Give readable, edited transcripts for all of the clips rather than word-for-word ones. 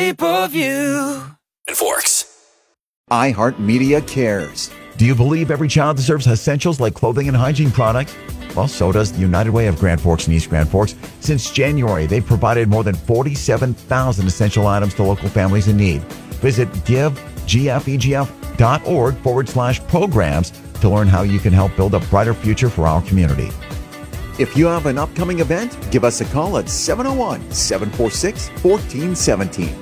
pay-per-view. And Forks. iHeartMedia cares. Do you believe every child deserves essentials like clothing and hygiene products? Well, so does the United Way of Grand Forks and East Grand Forks. Since January, they've provided more than 47,000 essential items to local families in need. Visit givegfegf.org/programs to learn how you can help build a brighter future for our community. If you have an upcoming event, give us a call at 701-746-1417.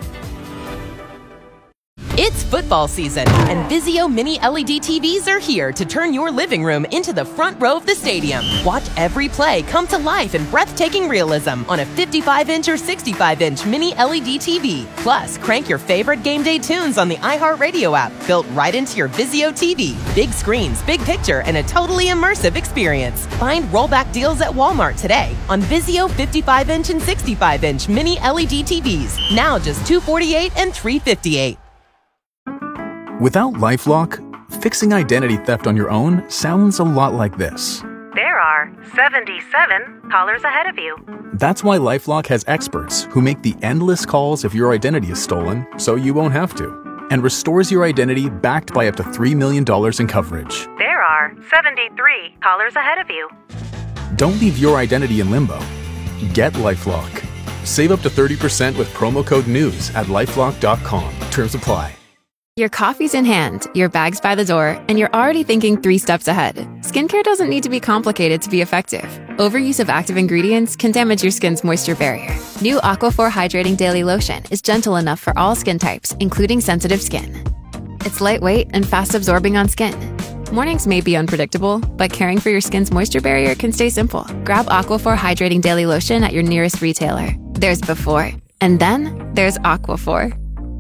It's football season, and Vizio Mini LED TVs are here to turn your living room into the front row of the stadium. Watch every play come to life in breathtaking realism on a 55-inch or 65-inch Mini LED TV. Plus, crank your favorite game day tunes on the iHeartRadio app, built right into your Vizio TV. Big screens, big picture, and a totally immersive experience. Find rollback deals at Walmart today on Vizio 55-inch and 65-inch Mini LED TVs. Now just $248 and $358. Without LifeLock, fixing identity theft on your own sounds a lot like this. There are 77 callers ahead of you. That's why LifeLock has experts who make the endless calls if your identity is stolen so you won't have to, and restores your identity backed by up to $3 million in coverage. There are 73 callers ahead of you. Don't leave your identity in limbo. Get LifeLock. Save up to 30% with promo code NEWS at LifeLock.com. Terms apply. Your coffee's in hand, your bag's by the door, and you're already thinking 3 steps ahead. Skincare doesn't need to be complicated to be effective. Overuse of active ingredients can damage your skin's moisture barrier. New Aquaphor Hydrating Daily Lotion is gentle enough for all skin types, including sensitive skin. It's lightweight and fast-absorbing on skin. Mornings may be unpredictable, but caring for your skin's moisture barrier can stay simple. Grab Aquaphor Hydrating Daily Lotion at your nearest retailer. There's before, and then there's Aquaphor.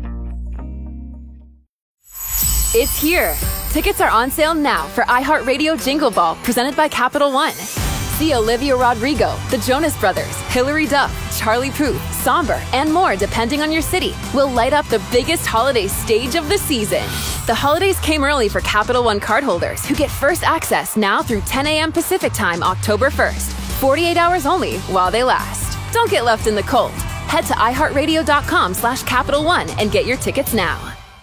It's here. Tickets are on sale now for iHeartRadio Jingle Ball, presented by Capital One. See Olivia Rodrigo, the Jonas Brothers, Hilary Duff, Charlie Puth, Somber, and more depending on your city. Will light up the biggest holiday stage of the season. The holidays came early for Capital One cardholders who get first access now through 10 a.m. Pacific Time, October 1st. 48 hours only while they last. Don't get left in the cold. Head to iHeartRadio.com/Capital One and get your tickets now.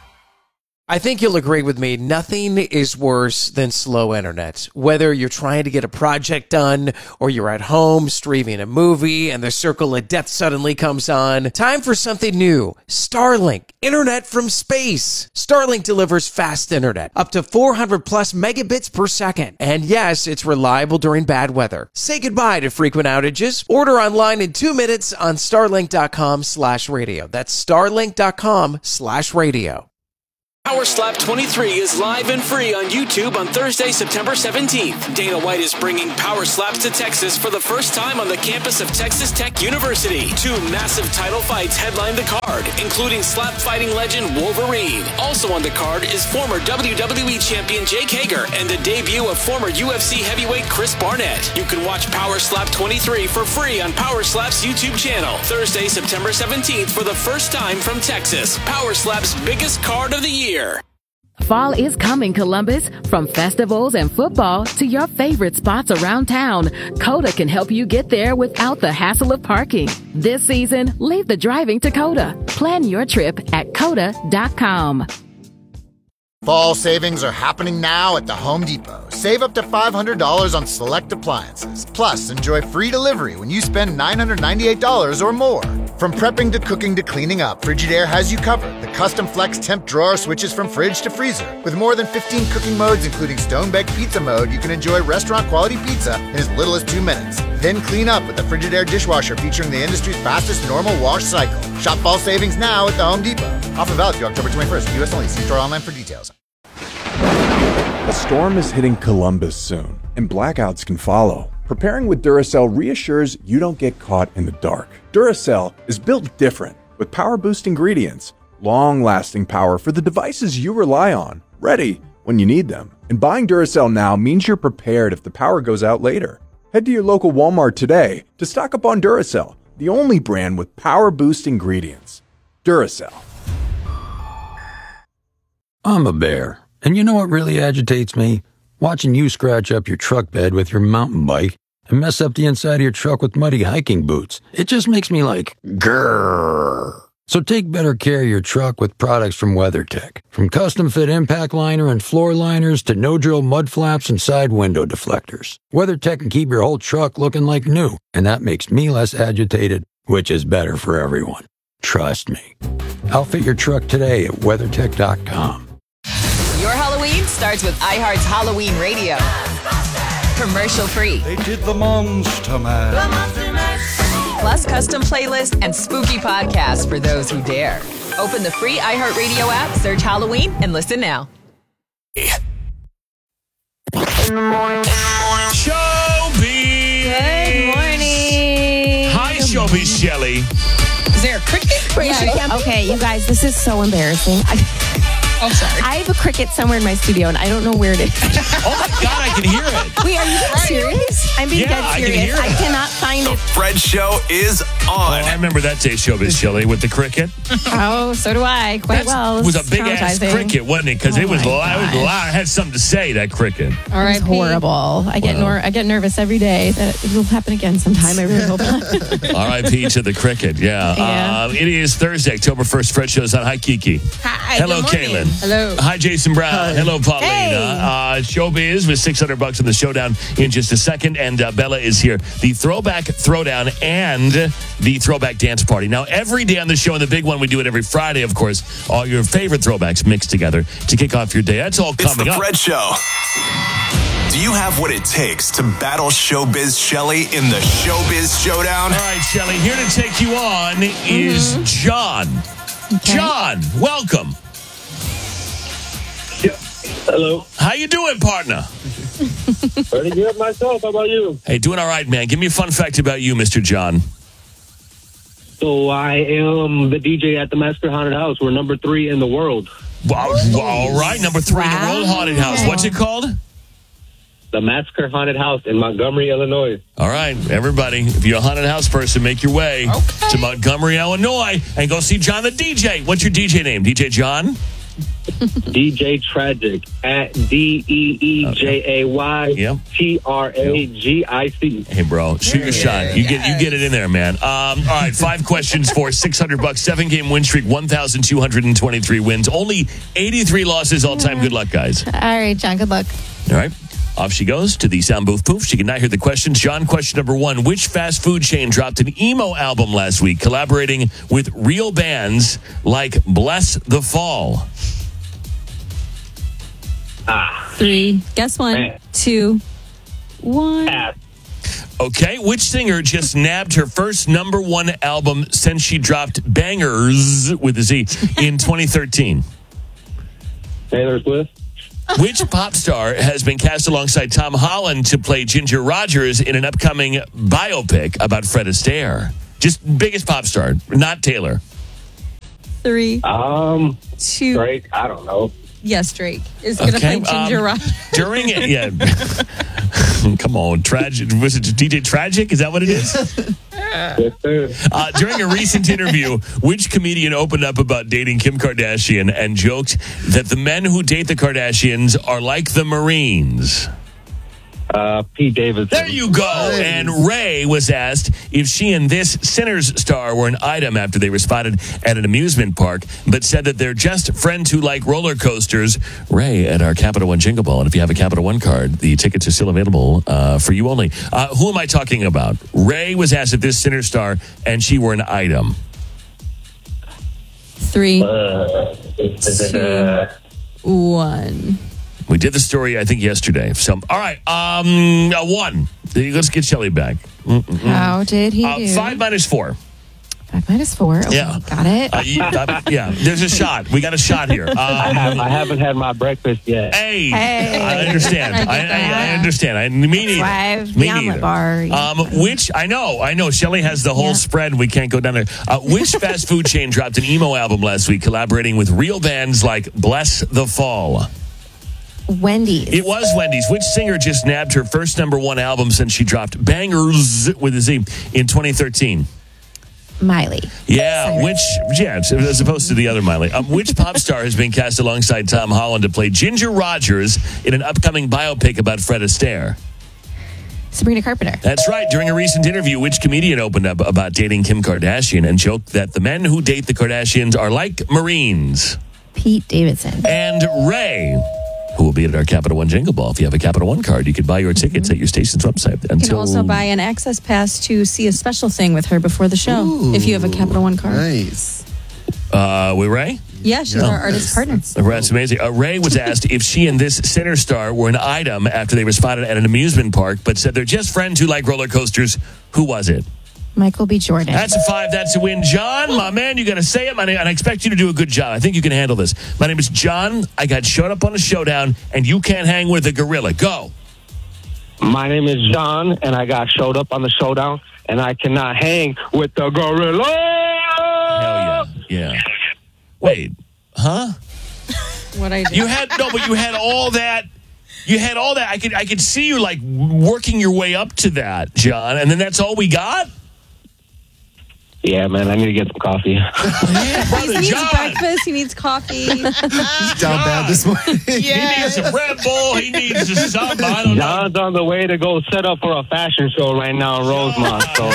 I think you'll agree with me, nothing is worse than slow internet. Whether you're trying to get a project done or you're at home streaming a movie and the circle of death suddenly comes on, time for something new. Starlink, internet from space. Starlink delivers fast internet, up to 400 plus megabits per second. And yes, it's reliable during bad weather. Say goodbye to frequent outages. Order online in 2 minutes on starlink.com/radio. That's starlink.com/radio. Power Slap 23 is live and free on YouTube on Thursday, September 17th. Dana White is bringing Power Slaps to Texas for the first time on the campus of Texas Tech University. 2 massive title fights headline the card, including slap fighting legend Wolverine. Also on the card is former WWE champion Jake Hager and the debut of former UFC heavyweight Chris Barnett. You can watch Power Slap 23 for free on Power Slap's YouTube channel. Thursday, September 17th for the first time from Texas. Power Slap's biggest card of the year. Fall is coming, Columbus. From festivals and football to your favorite spots around town, Coda can help you get there without the hassle of parking. This season, leave the driving to Coda. Plan your trip at Coda.com. Fall savings are happening now at the Home Depot. Save up to $500 on select appliances. Plus, enjoy free delivery when you spend $998 or more. From prepping to cooking to cleaning up, Frigidaire has you covered. The custom flex temp drawer switches from fridge to freezer. With more than 15 cooking modes, including stone-baked pizza mode, you can enjoy restaurant-quality pizza in as little as 2 minutes. Then clean up with the Frigidaire dishwasher featuring the industry's fastest normal wash cycle. Shop fall savings now at the Home Depot. Offer valid through October 21st. U.S. only. See store online for details. A storm is hitting Columbus soon, and blackouts can follow. Preparing with Duracell reassures you don't get caught in the dark. Duracell is built different, with power-boost ingredients, long-lasting power for the devices you rely on, ready when you need them. And buying Duracell now means you're prepared if the power goes out later. Head to your local Walmart today to stock up on Duracell, the only brand with power-boost ingredients. Duracell. I'm a bear, and you know what really agitates me? Watching you scratch up your truck bed with your mountain bike and mess up the inside of your truck with muddy hiking boots. It just makes me like, grrr. So take better care of your truck with products from WeatherTech. From custom fit impact liner and floor liners to no-drill mud flaps and side window deflectors. WeatherTech can keep your whole truck looking like new, and that makes me less agitated, which is better for everyone. Trust me. Outfit your truck today at WeatherTech.com. Your Halloween starts with iHeart's Halloween Radio. Commercial free. They did the Monster Mash. Plus custom playlists and spooky podcasts for those who dare. Open the free iHeartRadio app, search Halloween, and listen now. In the morning. Showbiz. Good morning. Hi, Showbiz Shelly. Is there a cricket? Okay, you guys, this is so embarrassing. Oh, sorry. I have a cricket somewhere in my studio, and I don't know where it is. Oh, my God, I can hear it. Wait, are you serious? I'm being dead serious. I cannot find it. Fred Show is on. I remember that day, Showbiz Shelly, with the cricket. Oh, so do I. Quite well. It was a big-ass cricket, wasn't it? Because it was loud. It had something to say, that cricket. All right, horrible. I get nervous every day that it will happen again sometime. I really hope not. R.I.P. to the cricket, yeah. It is Thursday, October 1st. Fred Show's on. Hi, Kiki. Hi. Hello, Caitlin. Hello. Hi, Jason Brown. Hi. Hello, Paulina. Hey. Showbiz with $600 in the showdown in just a second. And Bella is here. The Throwback Throwdown and the Throwback Dance Party. Now, every day on the show, and the big one, we do it every Friday, of course, all your favorite throwbacks mixed together to kick off your day. That's all coming up. It's the Fred Show. Do you have what it takes to battle Showbiz Shelly in the Showbiz Showdown? All right, Shelly, here to take you on is John. Okay. John, welcome. Hello. How you doing, partner? Pretty good myself. How about you? Hey, doing all right, man. Give me a fun fact about you, Mr. John. So I am the DJ at the Massacre Haunted House. We're number 3 in the world. Wow. All right, number 3 in the world haunted house. What's it called? The Massacre Haunted House in Montgomery, Illinois. All right, everybody, if you're a haunted house person, make your way to Montgomery, Illinois, and go see John the DJ. What's your DJ name? DJ John? DJ Tragic at DEEJAYTRAGIC. Hey, bro, shoot your shot. You get it in there, man. All right, 5 questions for $600, 7-game win streak, 1,223 wins, only 83 losses all time. Good luck, guys. All right, John, good luck. All right. Off she goes to the sound booth poof. She can now hear the questions. John, question number 1. Which fast food chain dropped an emo album last week, collaborating with real bands like Bless the Fall? 3. Guess 1, 2, 1. Okay. Which singer just nabbed her first number 1 album since she dropped Bangers with a Z in 2013? Taylor Swift. Which pop star has been cast alongside Tom Holland to play Ginger Rogers in an upcoming biopic about Fred Astaire? Just biggest pop star, not Taylor. 3. 2. Drake. I don't know. Yes, Drake is going to play Ginger Rogers. During it, yeah. Come on, Tragic. Was it DJ Tragic? Is that what it is? Yes, sir. During a recent interview, which comedian opened up about dating Kim Kardashian and joked that the men who date the Kardashians are like the Marines? Pete Davidson. There you go. And Ray was asked if she and this Sinners star were an item after they were spotted at an amusement park, but said that they're just friends who like roller coasters. Ray at our Capital One Jingle Ball. And if you have a Capital One card, the tickets are still available for you only. Who am I talking about? Ray was asked if this Sinners star and she were an item. 3, 2, 1. We did the story, I think, yesterday. So, all right, 1. Let's get Shelly back. How did he do? 5 minus 4. 5 minus 4. Okay, yeah, got it. Yeah, there's a shot. We got a shot here. I haven't had my breakfast yet. Hey. I understand. I understand. Me neither. 5. Me the neither. Omelet bar. Which I know. Shelly has the whole spread. We can't go down there. Which fast food chain dropped an emo album last week, collaborating with real bands like Bless the Fall? Wendy's. It was Wendy's. Which singer just nabbed her first number 1 album since she dropped Bangers with a Z in 2013? Miley. Yeah, as opposed to the other Miley. Which pop star has been cast alongside Tom Holland to play Ginger Rogers in an upcoming biopic about Fred Astaire? Sabrina Carpenter. That's right. During a recent interview, which comedian opened up about dating Kim Kardashian and joked that the men who date the Kardashians are like Marines? Pete Davidson. And Ray, who will be at our Capital One Jingle Ball. If you have a Capital One card, you can buy your tickets at your station's website. You can also buy an access pass to see a special thing with her before the show if you have a Capital One card. Nice. With Ray? Yeah, she's our artist partner. That's amazing. Ray was asked if she and this center star were an item after they were spotted at an amusement park, but said they're just friends who like roller coasters. Who was it? Michael B. Jordan. That's a 5. That's a win. John, my man, you got to say it. My name, and I expect you to do a good job. I think you can handle this. My name is John. I got showed up on a showdown, and you can't hang with a gorilla. Go. My name is John, and I got showed up on the showdown, and I cannot hang with the gorilla. Hell yeah. Yeah. Wait. Huh? What I do? You had all that. You had all that. I could see you like working your way up to that, John, and then that's all we got? Yeah, man, I need to get some coffee. Brother, He needs John. breakfast. He needs coffee. He's down bad this morning. He needs a Red Bull. He needs something. I don't know. John's on the way to go set up for a fashion show right now in Rosemont. So.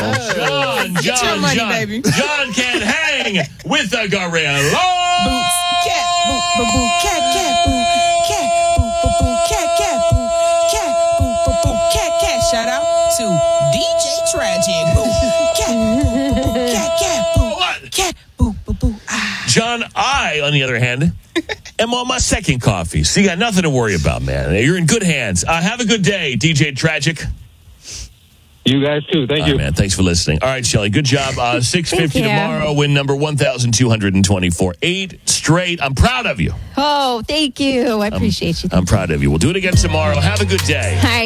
John can't hang with the gorilla. Cat, boo, boo, boo, cat, boo, cat, boo, boo, boo, cat, boo, cat, boo, boo, boo, cat. Shout out to DJ Tragic, boo, cat, boo, boo, boo, cat, boo, cat, boo, boo, boo. John, I, on the other hand, am on my second coffee, so you got nothing to worry about, man. You're in good hands. Have a good day, DJ Tragic. You guys too. Thank you. Man, thanks for listening. All right, Shelly, good job. 650 tomorrow, win number 1,224. 8 straight. I'm proud of you. Oh, thank you. I appreciate you. I'm proud of you. We'll do it again tomorrow. Have a good day. Hi.